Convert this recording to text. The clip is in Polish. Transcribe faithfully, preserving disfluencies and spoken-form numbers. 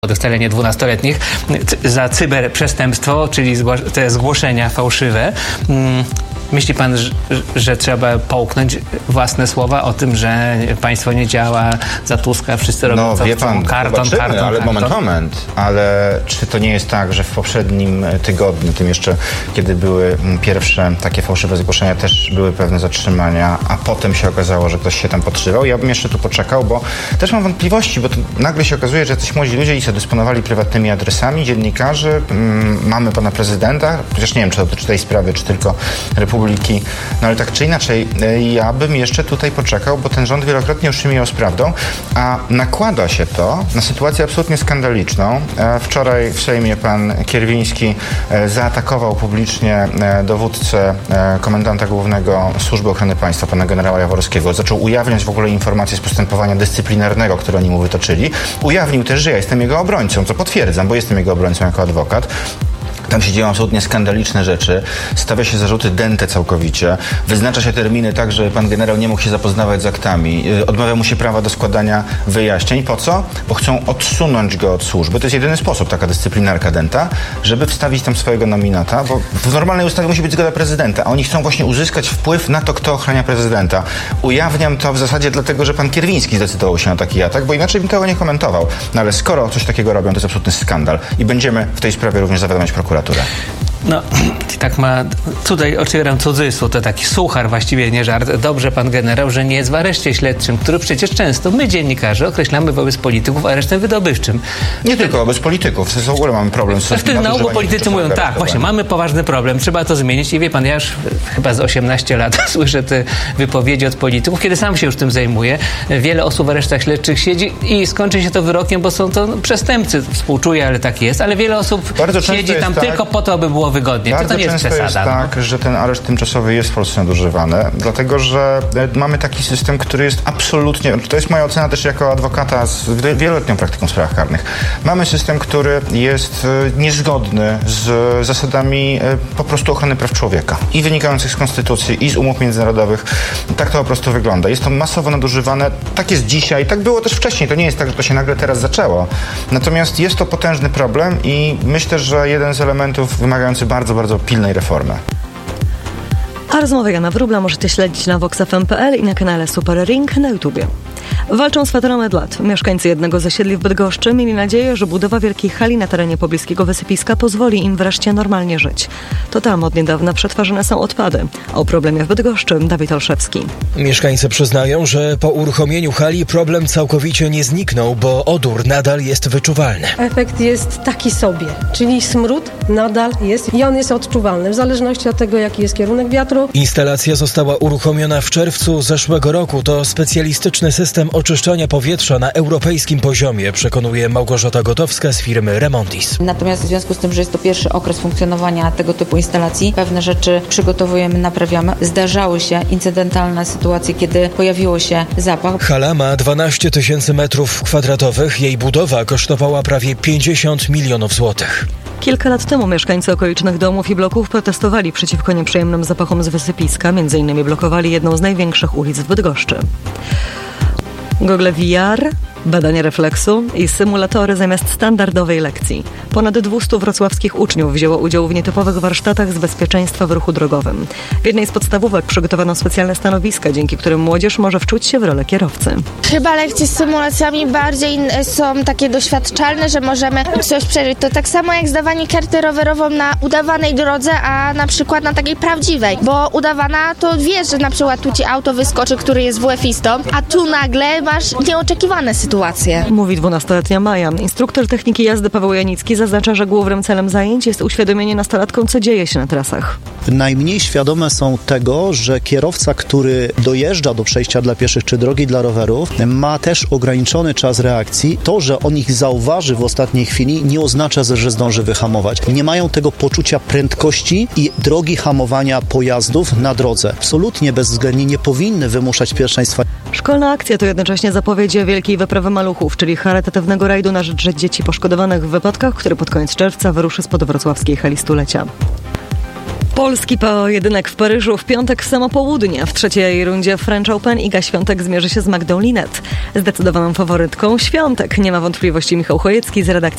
wcale nie dwunastoletnich, za cyberprzestępstwo, czyli te zgłoszenia fałszywe. Myśli pan, że, że trzeba połknąć własne słowa o tym, że państwo nie działa, za Tuska wszyscy robią no, co wie chcą, pan, karton, karton, ale karton. moment, moment. Ale czy to nie jest tak, że w poprzednim tygodniu, tym jeszcze, kiedy były pierwsze takie fałszywe zgłoszenia, też były pewne zatrzymania, a potem się okazało, że ktoś się tam podszywał? Ja bym jeszcze tu poczekał, bo też mam wątpliwości, bo to nagle się okazuje, że jacyś młodzi ludzie i sobie dysponowali prywatnymi adresami dziennikarzy. Mm, mamy pana prezydenta, chociaż nie wiem, czy to dotyczy tej sprawy, czy tylko Republiki. No ale tak czy inaczej, ja bym jeszcze tutaj poczekał, bo ten rząd wielokrotnie utrzymywał z prawdą, a nakłada się to na sytuację absolutnie skandaliczną. Wczoraj w Sejmie pan Kierwiński zaatakował publicznie dowódcę komendanta głównego Służby Ochrony Państwa, pana generała Jaworskiego. Zaczął ujawniać w ogóle informacje z postępowania dyscyplinarnego, które oni mu wytoczyli. Ujawnił też, że ja jestem jego obrońcą, co potwierdzam, bo jestem jego obrońcą jako adwokat. Tam się dzieją absolutnie skandaliczne rzeczy. Stawia się zarzuty dęte całkowicie. Wyznacza się terminy tak, że pan generał nie mógł się zapoznawać z aktami. Odmawia mu się prawa do składania wyjaśnień. Po co? Bo chcą odsunąć go od służby. To jest jedyny sposób, taka dyscyplinarka dęta, żeby wstawić tam swojego nominata, bo w normalnej ustawie musi być zgoda prezydenta, a oni chcą właśnie uzyskać wpływ na to, kto ochrania prezydenta. Ujawniam to w zasadzie dlatego, że pan Kierwiński zdecydował się na taki atak, bo inaczej bym tego nie komentował. No ale skoro coś takiego robią, to jest absolutny skandal. I będziemy w tej sprawie również zawiadamiać prokuraturę. No, tak ma, tutaj otwieram cudzysłów, to taki suchar, właściwie nie żart. Dobrze pan generał, że nie jest w areszcie śledczym, który przecież często my, dziennikarze, określamy wobec polityków aresztem wydobywczym. Nie tylko wobec polityków, w ogóle mamy problem z w tym na ogół politycy mówią, tak, właśnie, mamy poważny problem, trzeba to zmienić i wie pan, ja już chyba z osiemnaście lat słyszę te wypowiedzi od polityków, kiedy sam się już tym zajmuję. Wiele osób w aresztach śledczych siedzi i skończy się to wyrokiem, bo są to przestępcy, współczuję, ale tak jest, ale wiele osób Bardzo siedzi tam tak, tylko po to, aby było wygodnie. Bardzo to, to nie jest często przesada. jest tak, no. że ten areszt tymczasowy jest w Polsce nadużywany, dlatego że mamy taki system, który jest absolutnie, to jest moja ocena też jako adwokata z wieloletnią praktyką w sprawach karnych. Mamy system, który jest niezgodny z zasadami po prostu ochrony praw człowieka i wynikających z konstytucji i z umów międzynarodowych. Tak to po prostu wygląda. Jest to masowo nadużywane. Tak jest dzisiaj, tak było też wcześniej. To nie jest tak, że to się nagle teraz zaczęło. Natomiast jest to potężny problem i myślę, że jeden z elementów wymagający bardzo, bardzo pilnej reformy. A rozmowę Jana Wróbla możecie śledzić na vox f m kropka p l i na kanale Super Ring na YouTubie. Walczą z fetorem od lat. Mieszkańcy jednego z osiedli w Bydgoszczy mieli nadzieję, że budowa wielkiej hali na terenie pobliskiego wysypiska pozwoli im wreszcie normalnie żyć. To tam od niedawna przetwarzane są odpady. O problemie w Bydgoszczy Dawid Olszewski. Mieszkańcy przyznają, że po uruchomieniu hali problem całkowicie nie zniknął, bo odór nadal jest wyczuwalny. Efekt jest taki sobie, czyli smród nadal jest i on jest odczuwalny w zależności od tego, jaki jest kierunek wiatru. Instalacja została uruchomiona w czerwcu zeszłego roku. To specjalistyczny system oczyszczania powietrza na europejskim poziomie, przekonuje Małgorzata Gotowska z firmy Remontis. Natomiast w związku z tym, że jest to pierwszy okres funkcjonowania tego typu instalacji, pewne rzeczy przygotowujemy, naprawiamy. Zdarzały się incydentalne sytuacje, kiedy pojawiło się zapach. Hala ma dwanaście tysięcy metrów kwadratowych. Jej budowa kosztowała prawie pięćdziesiąt milionów złotych. Kilka lat temu mieszkańcy okolicznych domów i bloków protestowali przeciwko nieprzyjemnym zapachom z wysypiska. Między innymi blokowali jedną z największych ulic w Bydgoszczy. Google V R, badanie refleksu i symulatory zamiast standardowej lekcji. Ponad dwieście wrocławskich uczniów wzięło udział w nietypowych warsztatach z bezpieczeństwa w ruchu drogowym. W jednej z podstawówek przygotowano specjalne stanowiska, dzięki którym młodzież może wczuć się w rolę kierowcy. Chyba lekcje z symulacjami bardziej są takie doświadczalne, że możemy coś przeżyć. To tak samo jak zdawanie karty rowerową na udawanej drodze, a na przykład na takiej prawdziwej. Bo udawana to wiesz, że na przykład tu ci auto wyskoczy, który jest W F-istą, a tu nagle masz nieoczekiwane sytuacje. Mówi dwunastoletnia Maja. Instruktor techniki jazdy Paweł Janicki zaznacza, że głównym celem zajęć jest uświadomienie nastolatkom, co dzieje się na trasach. Najmniej świadome są tego, że kierowca, który dojeżdża do przejścia dla pieszych czy drogi dla rowerów, ma też ograniczony czas reakcji. To, że on ich zauważy w ostatniej chwili, nie oznacza, że zdąży wyhamować. Nie mają tego poczucia prędkości i drogi hamowania pojazdów na drodze. Absolutnie bezwzględnie nie powinny wymuszać pierwszeństwa. Szkolna akcja to jednocześnie zapowiedź wielkiej wyprawy maluchów, czyli charytatywnego rajdu na rzecz dzieci poszkodowanych w wypadkach, który pod koniec czerwca wyruszy spod wrocławskiej hali stulecia. Polski pojedynek w Paryżu w piątek w samo południe. W trzeciej rundzie French Open Iga Świątek zmierzy się z Magdą Linet. Zdecydowaną faworytką Świątek. Nie ma wątpliwości Michał Chojecki z redakcji